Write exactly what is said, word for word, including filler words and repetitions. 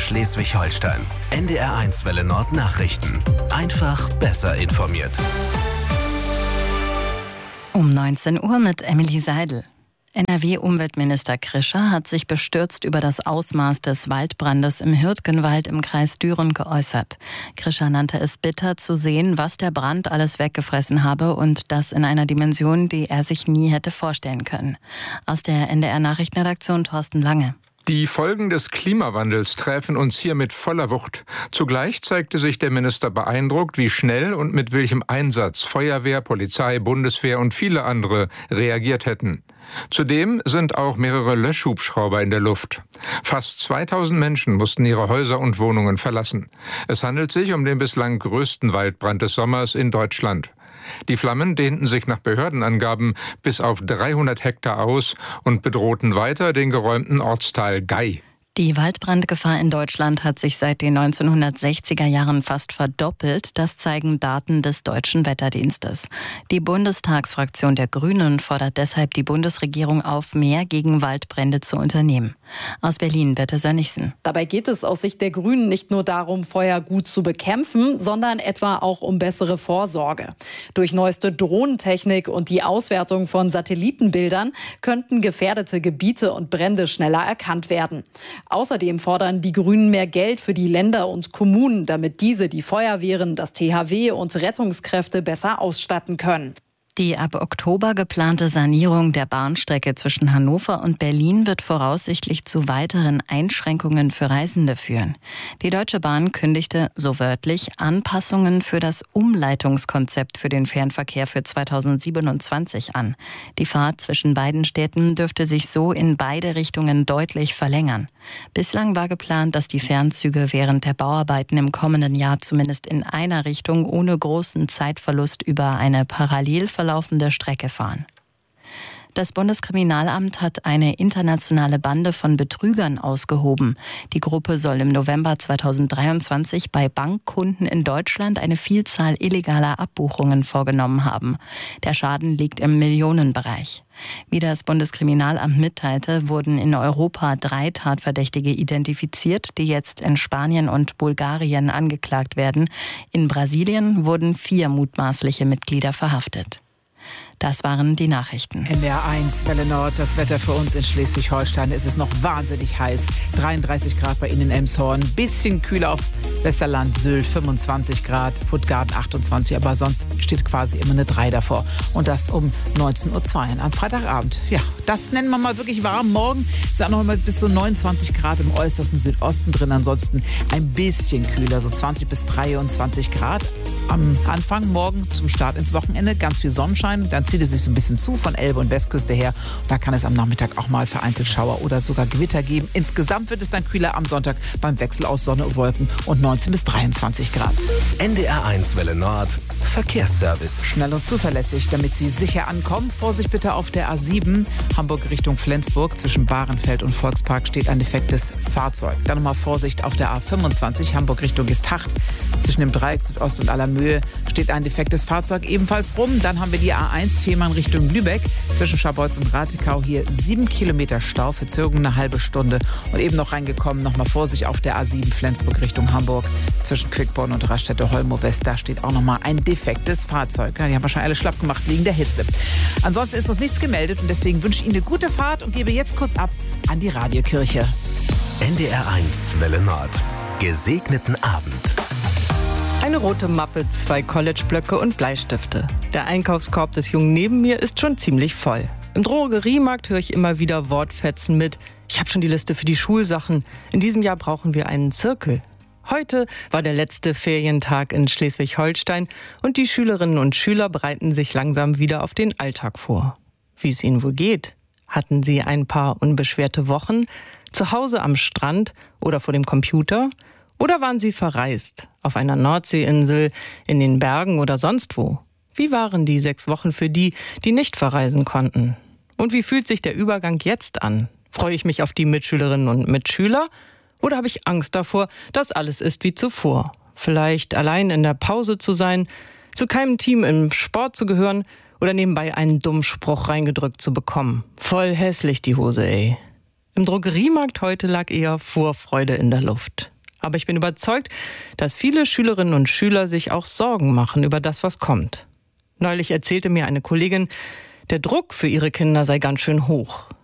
Schleswig-Holstein. N D R eins Welle Nord Nachrichten. Einfach besser informiert. Um neunzehn Uhr mit Emily Seidel. N R W-Umweltminister Krischer hat sich bestürzt über das Ausmaß des Waldbrandes im Hürtgenwald im Kreis Düren geäußert. Krischer nannte es bitter zu sehen, was der Brand alles weggefressen habe und das in einer Dimension, die er sich nie hätte vorstellen können. Aus der N D R-Nachrichtenredaktion Thorsten Lange. Die Folgen des Klimawandels treffen uns hier mit voller Wucht. Zugleich zeigte sich der Minister beeindruckt, wie schnell und mit welchem Einsatz Feuerwehr, Polizei, Bundeswehr und viele andere reagiert hätten. Zudem sind auch mehrere Löschhubschrauber in der Luft. Fast zweitausend Menschen mussten ihre Häuser und Wohnungen verlassen. Es handelt sich um den bislang größten Waldbrand des Sommers in Deutschland. Die Flammen dehnten sich nach Behördenangaben bis auf dreihundert Hektar aus und bedrohten weiter den geräumten Ortsteil Gei. Die Waldbrandgefahr in Deutschland hat sich seit den neunzehnhundertsechziger Jahren fast verdoppelt. Das zeigen Daten des Deutschen Wetterdienstes. Die Bundestagsfraktion der Grünen fordert deshalb die Bundesregierung auf, mehr gegen Waldbrände zu unternehmen. Aus Berlin, Birte Sönnigsen. Dabei geht es aus Sicht der Grünen nicht nur darum, Feuer gut zu bekämpfen, sondern etwa auch um bessere Vorsorge. Durch neueste Drohnentechnik und die Auswertung von Satellitenbildern könnten gefährdete Gebiete und Brände schneller erkannt werden. Außerdem fordern die Grünen mehr Geld für die Länder und Kommunen, damit diese die Feuerwehren, das T H W und Rettungskräfte besser ausstatten können. Die ab Oktober geplante Sanierung der Bahnstrecke zwischen Hannover und Berlin wird voraussichtlich zu weiteren Einschränkungen für Reisende führen. Die Deutsche Bahn kündigte, so wörtlich, Anpassungen für das Umleitungskonzept für den Fernverkehr für zweitausendsiebenundzwanzig an. Die Fahrt zwischen beiden Städten dürfte sich so in beide Richtungen deutlich verlängern. Bislang war geplant, dass die Fernzüge während der Bauarbeiten im kommenden Jahr zumindest in einer Richtung ohne großen Zeitverlust über eine parallel verlaufende Strecke fahren. Das Bundeskriminalamt hat eine internationale Bande von Betrügern ausgehoben. Die Gruppe soll im November zweitausenddreiundzwanzig bei Bankkunden in Deutschland eine Vielzahl illegaler Abbuchungen vorgenommen haben. Der Schaden liegt im Millionenbereich. Wie das Bundeskriminalamt mitteilte, wurden in Europa drei Tatverdächtige identifiziert, die jetzt in Spanien und Bulgarien angeklagt werden. In Brasilien wurden vier mutmaßliche Mitglieder verhaftet. Das waren die Nachrichten. N D R eins, Welle Nord, das Wetter für uns in Schleswig-Holstein. Es ist noch wahnsinnig heiß. dreiunddreißig Grad bei Ihnen in Elmshorn. Bisschen kühler auf Westerland, Sylt, fünfundzwanzig Grad, Puttgarten achtundzwanzig. Aber sonst steht quasi immer eine drei davor. Und das um neunzehn Uhr zwei am Freitagabend. Ja, das nennen wir mal wirklich warm. Morgen ist auch noch mal bis zu neunundzwanzig Grad im äußersten Südosten drin. Ansonsten ein bisschen kühler, so zwanzig bis dreiundzwanzig Grad. Am Anfang morgen zum Start ins Wochenende ganz viel Sonnenschein. Dann zieht es sich so ein bisschen zu von Elbe und Westküste her. Und da kann es am Nachmittag auch mal vereinzelt Schauer oder sogar Gewitter geben. Insgesamt wird es dann kühler am Sonntag beim Wechsel aus Sonne und Wolken und neunzehn bis dreiundzwanzig Grad. N D R eins Welle Nord Verkehrsservice. Schnell und zuverlässig, damit Sie sicher ankommen. Vorsicht bitte auf der A sieben, Hamburg Richtung Flensburg. Zwischen Bahrenfeld und Volkspark steht ein defektes Fahrzeug. Dann nochmal Vorsicht auf der A fünfundzwanzig, Hamburg Richtung Gestacht. Zwischen dem Dreieck Südost und Allermöhe steht ein defektes Fahrzeug ebenfalls rum. Dann haben wir die A eins, Fehmarn Richtung Lübeck. Zwischen Scharbeutz und Rathekau hier sieben Kilometer Stau, Verzögerung eine halbe Stunde. Und eben noch reingekommen, nochmal Vorsicht auf der A sieben, Flensburg Richtung Hamburg. Zwischen Quickborn und Raststätte-Holmow West, da steht auch nochmal ein defektes Fahrzeug. Ja, die haben wahrscheinlich alle schlapp gemacht wegen der Hitze. Ansonsten ist uns nichts gemeldet und deswegen wünsche ich Ihnen eine gute Fahrt und gebe jetzt kurz ab an die Radiokirche. N D R eins Welle Nord. Gesegneten Abend. Eine rote Mappe, zwei Collegeblöcke und Bleistifte. Der Einkaufskorb des Jungen neben mir ist schon ziemlich voll. Im Drogeriemarkt höre ich immer wieder Wortfetzen mit: Ich habe schon die Liste für die Schulsachen. In diesem Jahr brauchen wir einen Zirkel. Heute war der letzte Ferientag in Schleswig-Holstein und die Schülerinnen und Schüler bereiten sich langsam wieder auf den Alltag vor. Wie es ihnen wohl geht? Hatten sie ein paar unbeschwerte Wochen? Zu Hause am Strand oder vor dem Computer? Oder waren sie verreist? Auf einer Nordseeinsel, in den Bergen oder sonst wo? Wie waren die sechs Wochen für die, die nicht verreisen konnten? Und wie fühlt sich der Übergang jetzt an? Freue ich mich auf die Mitschülerinnen und Mitschüler? Oder habe ich Angst davor, dass alles ist wie zuvor? Vielleicht allein in der Pause zu sein, zu keinem Team im Sport zu gehören oder nebenbei einen dummen Spruch reingedrückt zu bekommen. Voll hässlich die Hose, ey. Im Drogeriemarkt heute lag eher Vorfreude in der Luft. Aber ich bin überzeugt, dass viele Schülerinnen und Schüler sich auch Sorgen machen über das, was kommt. Neulich erzählte mir eine Kollegin, der Druck für ihre Kinder sei ganz schön hoch.